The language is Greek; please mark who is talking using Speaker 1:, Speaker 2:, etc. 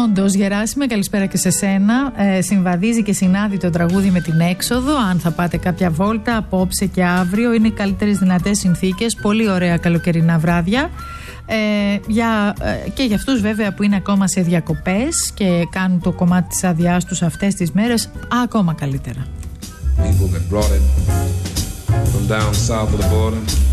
Speaker 1: Όντως, Γεράσιμε, καλησπέρα και σε σένα. Συμβαδίζει και συνάδει το τραγούδι με την έξοδο. Αν θα πάτε κάποια βόλτα απόψε και αύριο, είναι οι καλύτερες δυνατές συνθήκες. Πολύ ωραία καλοκαιρινά βράδια. Και για αυτούς βέβαια που είναι ακόμα σε διακοπές και κάνουν το κομμάτι της αδειάς τους αυτές τις μέρες, ακόμα καλύτερα.
Speaker 2: People that brought it from down south of the border.